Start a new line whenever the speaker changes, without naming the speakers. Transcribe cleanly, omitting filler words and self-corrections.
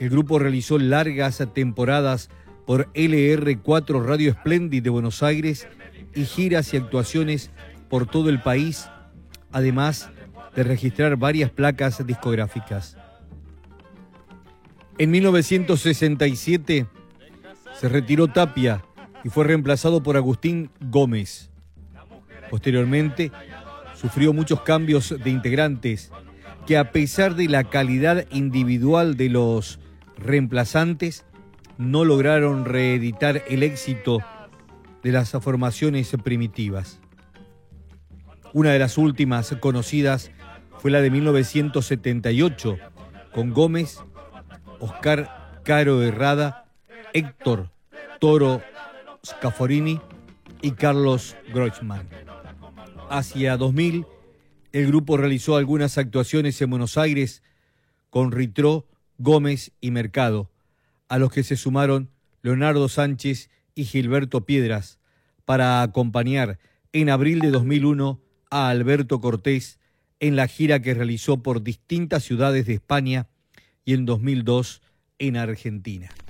El grupo realizó largas temporadas por LR4 Radio Splendid de Buenos Aires y giras y actuaciones por todo el país, además de registrar varias placas discográficas. En 1967 se retiró Tapia y fue reemplazado por Agustín Gómez. Posteriormente sufrió muchos cambios de integrantes que, a pesar de la calidad individual de los reemplazantes, no lograron reeditar el éxito de las formaciones primitivas. Una de las últimas conocidas fue la de 1978, con Gómez, Oscar Caro Herrada, Héctor Toro Scaforini y Carlos Grochman. Hacia 2000, el grupo realizó algunas actuaciones en Buenos Aires con Ritró, Gómez y Mercado, a los que se sumaron Leonardo Sánchez y Gilberto Piedras, para acompañar en abril de 2001 a Alberto Cortés en la gira que realizó por distintas ciudades de España y en 2002 en Argentina.